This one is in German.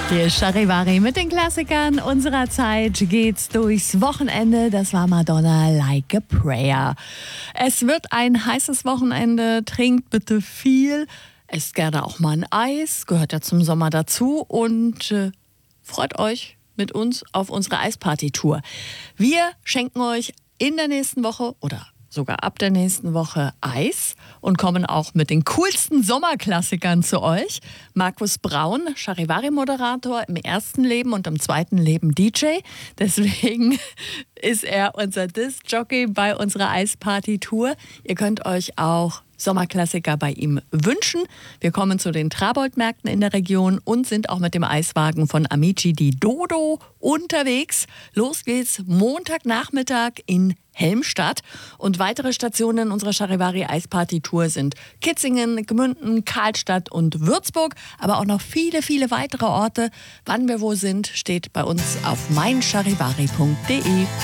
Der Charivari mit den Klassikern unserer Zeit geht's durchs Wochenende. Das war Madonna, Like a Prayer. Es wird ein heißes Wochenende. Trinkt bitte viel. Esst gerne auch mal ein Eis. Gehört ja zum Sommer dazu. Und freut euch mit uns auf unsere Eisparty-Tour. Wir schenken euch in der nächsten Woche oder sogar ab der nächsten Woche Eis und kommen auch mit den coolsten Sommerklassikern zu euch. Markus Braun, Charivari-Moderator im ersten Leben und im zweiten Leben DJ. Deswegen ist er unser Disc-Jockey bei unserer Eisparty-Tour. Ihr könnt euch auch Sommerklassiker bei ihm wünschen. Wir kommen zu den Trabold-Märkten in der Region und sind auch mit dem Eiswagen von Amici di Dodo unterwegs. Los geht's Montagnachmittag in Helmstadt. Und weitere Stationen unserer Charivari Eisparty-Tour sind Kitzingen, Gmünden, Karlstadt und Würzburg, aber auch noch viele, viele weitere Orte. Wann wir wo sind, steht bei uns auf meincharivari.de.